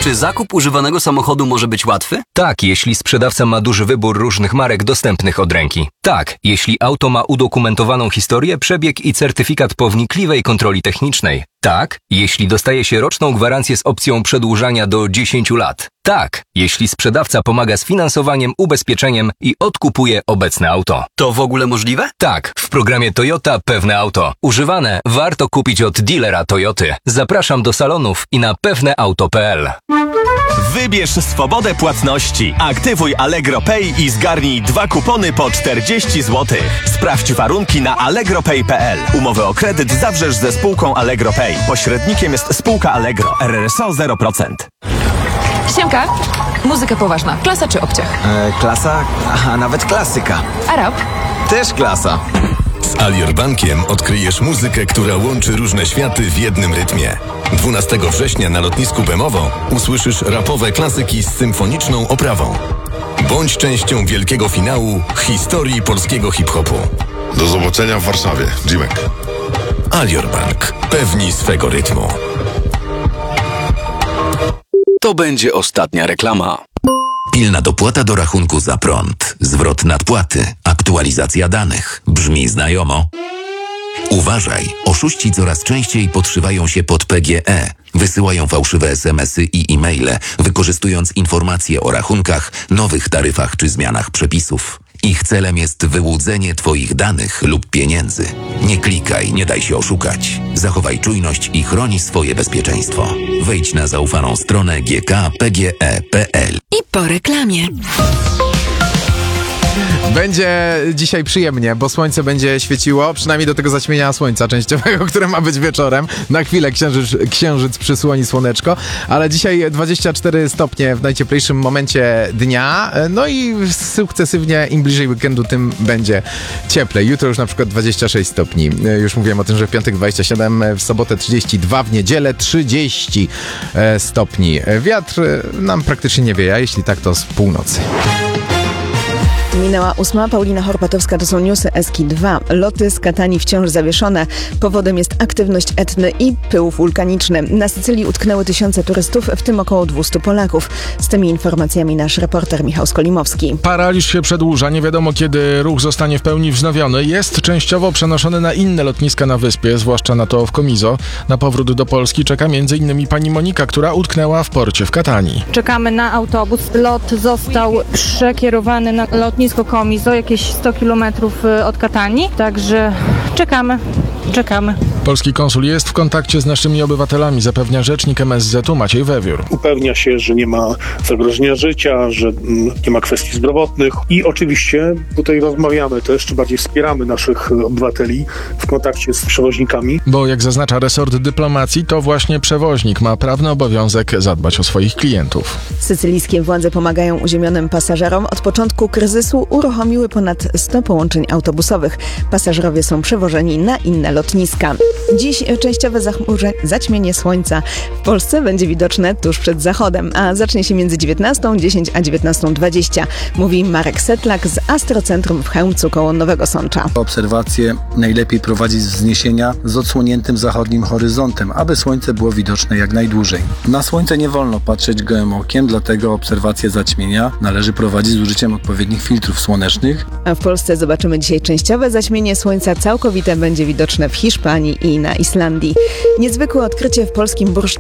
Czy zakup używanego samochodu może być łatwy? Tak, jeśli sprzedawca ma duży wybór różnych marek dostępnych od ręki. Tak, jeśli auto ma udokumentowaną historię, przebieg i certyfikat po wnikliwej kontroli technicznej. Tak, jeśli dostaje się roczną gwarancję z opcją przedłużania do 10 lat. Tak, jeśli sprzedawca pomaga z finansowaniem, ubezpieczeniem i odkupuje obecne auto. To w ogóle możliwe? Tak, w programie Toyota Pewne Auto. Używane warto kupić od dealera Toyoty. Zapraszam do salonów i na pewneauto.pl. Wybierz swobodę płatności. Aktywuj Allegro Pay i zgarnij 2 kupony po 40 zł. Sprawdź warunki na allegropay.pl. Umowę o kredyt zawrzesz ze spółką Allegro Pay. Pośrednikiem jest spółka Allegro. RRSO 0%. Siemka, muzyka poważna. Klasa czy obciach? Klasa, a nawet klasyka. A rap? Też klasa. Z Alior Bankiem odkryjesz muzykę, która łączy różne światy w jednym rytmie. 12 września na lotnisku Bemowo usłyszysz rapowe klasyki z symfoniczną oprawą. Bądź częścią wielkiego finału historii polskiego hip-hopu. Do zobaczenia w Warszawie. Jimek. Alior Bank. Pewni swego rytmu. To będzie ostatnia reklama. Pilna dopłata do rachunku za prąd, zwrot nadpłaty, aktualizacja danych. Brzmi znajomo? Uważaj, oszuści coraz częściej podszywają się pod PGE. Wysyłają fałszywe SMS-y i e-maile, wykorzystując informacje o rachunkach, nowych taryfach czy zmianach przepisów. Ich celem jest wyłudzenie Twoich danych lub pieniędzy. Nie klikaj, nie daj się oszukać. Zachowaj czujność i chroń swoje bezpieczeństwo. Wejdź na zaufaną stronę gkpge.pl. I po reklamie. Będzie dzisiaj przyjemnie, bo słońce będzie świeciło, przynajmniej do tego zaćmienia słońca częściowego, które ma być wieczorem. Na chwilę księżyc przysłoni słoneczko, ale dzisiaj 24 stopnie w najcieplejszym momencie dnia, no i sukcesywnie im bliżej weekendu, tym będzie cieplej. Jutro już na przykład 26 stopni. Już mówiłem o tym, że w piątek 27, w sobotę 32, w niedzielę 30 stopni. Wiatr nam praktycznie nie wieje, a jeśli tak, to z północy. Minęła 8. Paulina Horpatowska, to są newsy Eski 2. Loty z Katani wciąż zawieszone. Powodem jest aktywność Etny i pył wulkaniczny. Na Sycylii utknęły tysiące turystów, w tym około 200 Polaków. Z tymi informacjami nasz reporter Michał Skolimowski. Paraliż się przedłuża. Nie wiadomo, kiedy ruch zostanie w pełni wznowiony. Jest częściowo przenoszony na inne lotniska na wyspie, zwłaszcza na to w Comiso. Na powrót do Polski czeka m.in. pani Monika, która utknęła w porcie w Katani. Czekamy na autobus. Lot został przekierowany na lotnisko Comiso, jakieś 100 km od Katani, także czekamy. Polski konsul jest w kontakcie z naszymi obywatelami, zapewnia rzecznik MSZ-u Maciej Wewiór. Upewnia się, że nie ma zagrożenia życia, że nie ma kwestii zdrowotnych i oczywiście tutaj rozmawiamy, to jeszcze bardziej wspieramy naszych obywateli w kontakcie z przewoźnikami. Bo jak zaznacza resort dyplomacji, to właśnie przewoźnik ma prawny obowiązek zadbać o swoich klientów. Sycylijskie władze pomagają uziemionym pasażerom. Od początku kryzysu uruchomiły ponad 100 połączeń autobusowych. Pasażerowie są przewożeni na inne lotniska. Dziś częściowe zaćmienie słońca w Polsce będzie widoczne tuż przed zachodem, a zacznie się między 19:10 a 19:20, mówi Marek Setlak z Astrocentrum w Chełmcu koło Nowego Sącza. Obserwacje najlepiej prowadzić z wzniesienia z odsłoniętym zachodnim horyzontem, aby słońce było widoczne jak najdłużej. Na słońce nie wolno patrzeć gołym okiem, dlatego obserwacje zaćmienia należy prowadzić z użyciem odpowiednich filtrów słonecznych. A w Polsce zobaczymy dzisiaj częściowe zaćmienie słońca, całkowite będzie widoczne w Hiszpanii i na Islandii. Niezwykłe odkrycie w polskim